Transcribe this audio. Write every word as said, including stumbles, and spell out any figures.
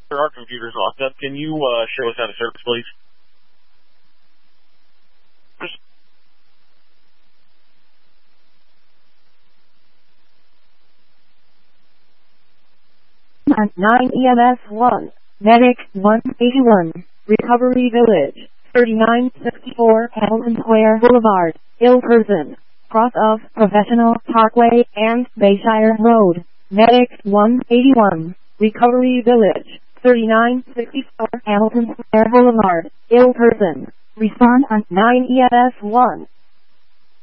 Our computer's locked up. Can you uh, show us how to service, please? nine E M S one, Medic one eighty-one, Recovery Village, thirty-nine sixty-four Hamilton Square Boulevard, ill person, cross of Professional Parkway and Bayshire Road, Medic one eighty-one, Recovery Village, thirty-nine sixty-four Hamilton Square Boulevard, ill person. Respond on nine E M S one.